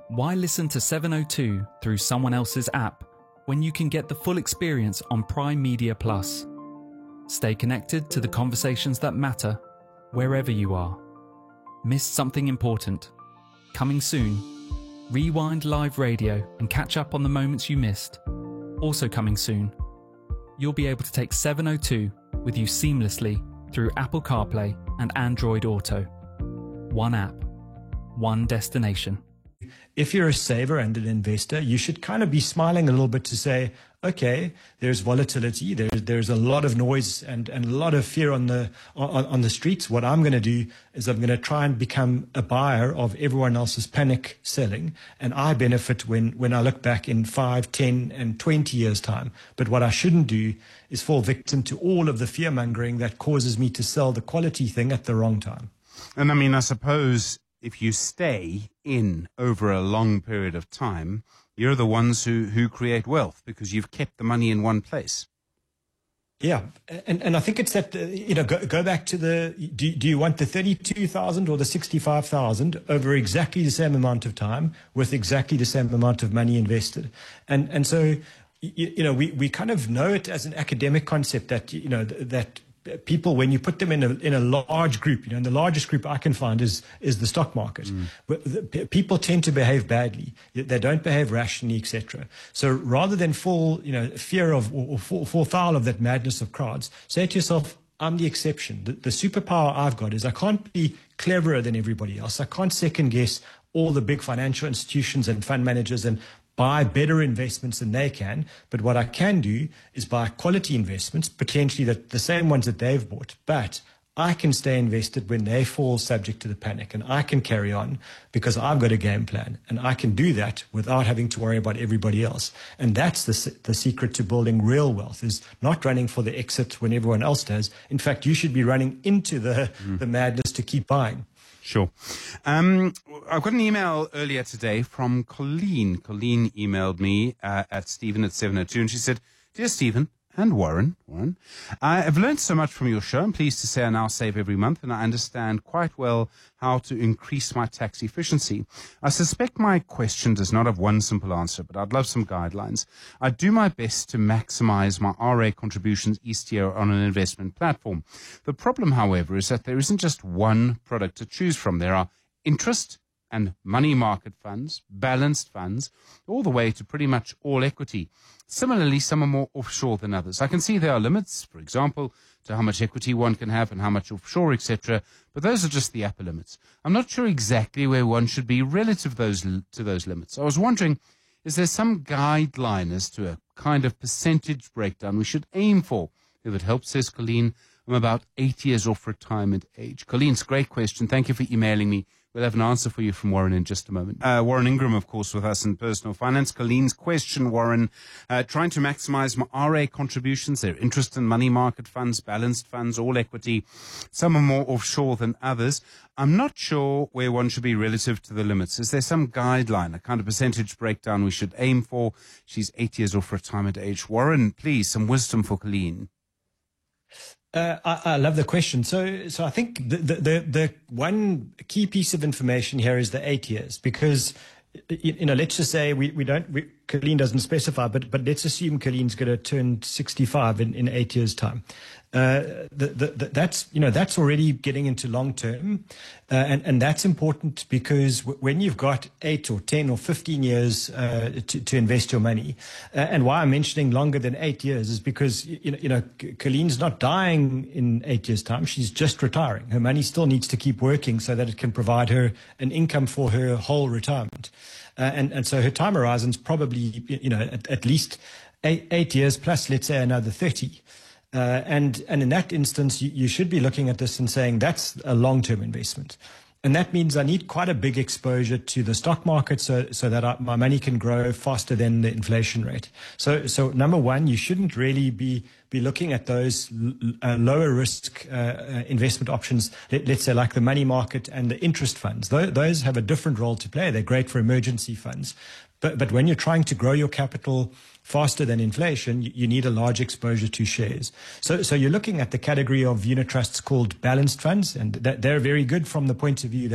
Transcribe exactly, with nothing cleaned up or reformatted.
Why listen to seven oh two through someone else's app when you can get the full experience on Prime Media Plus? Stay connected to the conversations that matter wherever you are. Missed something important? Coming soon. Rewind live radio and catch up on the moments you missed. Also coming soon. You'll be able to take seven oh two with you seamlessly through Apple CarPlay and Android Auto. One app, one destination. If you're a saver and an investor, you should kind of be smiling a little bit to say, okay, there's volatility, there's there's a lot of noise and, and a lot of fear on the on, on the streets. What I'm going to do is I'm going to try and become a buyer of everyone else's panic selling, and I benefit when, when I look back in five, ten, and twenty years' time. But what I shouldn't do is fall victim to all of the fear mongering that causes me to sell the quality thing at the wrong time. And I mean, I suppose if you stay in over a long period of time, you're the ones who, who create wealth because you've kept the money in one place. Yeah, and and I think it's that, uh, you know, go, go back to the, do, do you want the thirty-two thousand or the sixty-five thousand over exactly the same amount of time with exactly the same amount of money invested? And and so, you, you know, we, we kind of know it as an academic concept that, you know, that people, when you put them in a in a large group, you know, and the largest group I can find is is the stock market. Mm. People tend to behave badly; they don't behave rationally, et cetera. So rather than fall, you know, fear of or fall, fall foul of that madness of crowds, say to yourself, I'm the exception. The, the superpower I've got is I can't be cleverer than everybody else. I can't second guess all the big financial institutions and fund managers and buy better investments than they can. But what I can do is buy quality investments, potentially the, the same ones that they've bought. But I can stay invested when they fall subject to the panic, and I can carry on because I've got a game plan, and I can do that without having to worry about everybody else. And that's the, the secret to building real wealth, is not running for the exit when everyone else does. In fact, you should be running into the, mm. the madness to keep buying. Sure. Um, I've got an email earlier today from Colleen. Colleen emailed me uh, at Stephen at seven oh two, and she said, Dear Stephen and Warren, Warren, I have learned so much from your show. I'm pleased to say I now save every month, and I understand quite well how to increase my tax efficiency. I suspect my question does not have one simple answer, but I'd love some guidelines. I do my best to maximize my R A contributions each year on an investment platform. The problem, however, is that there isn't just one product to choose from. There are interest and money market funds, balanced funds, all the way to pretty much all equity. Similarly, some are more offshore than others. I can see there are limits, for example, to how much equity one can have and how much offshore, et cetera, but those are just the upper limits. I'm not sure exactly where one should be relative those, to those limits. I was wondering, is there some guideline as to a kind of percentage breakdown we should aim for? If it helps, says Colleen, I'm about eight years off retirement age. Colleen's great question. Thank you for emailing me. We'll have an answer for you from Warren in just a moment. Uh, Warren Ingram, of course, with us in Personal Finance. Colleen's question, Warren, uh, trying to maximize my R A contributions, their interest in money market funds, balanced funds, all equity. Some are more offshore than others. I'm not sure where one should be relative to the limits. Is there some guideline, a kind of percentage breakdown we should aim for? She's eight years off retirement age. Warren, please, some wisdom for Colleen. Uh, I, I love the question. So, so I think the, the, the, the one key piece of information here is the eight years, because, you know, let's just say we, we don't, we, Colleen doesn't specify, but, but let's assume Colleen's going to turn sixty-five in, in eight years' time. Uh, the, the, the, that's, you know, that's already getting into long term. Uh, and, and that's important because w- when you've got eight or ten or fifteen years uh, to, to invest your money, uh, and why I'm mentioning longer than eight years is because, you know, you know, Colleen's not dying in eight years' time. She's just retiring. Her money still needs to keep working so that it can provide her an income for her whole retirement. Uh, and, and so her time horizon's probably, you know, at, at least eight, eight years plus, let's say, another thirty. Uh, and, and in that instance, you, you should be looking at this and saying that's a long-term investment. And that means I need quite a big exposure to the stock market so, so that I, my money can grow faster than the inflation rate. So, so number one, you shouldn't really be, be looking at those uh, lower risk uh, uh, investment options, let, let's say like the money market and the interest funds. Those, those have a different role to play. They're great for emergency funds. But, but when you're trying to grow your capital faster than inflation, you, you need a large exposure to shares. So, so you're looking at the category of unit trusts called balanced funds, and that, they're very good from the point of view that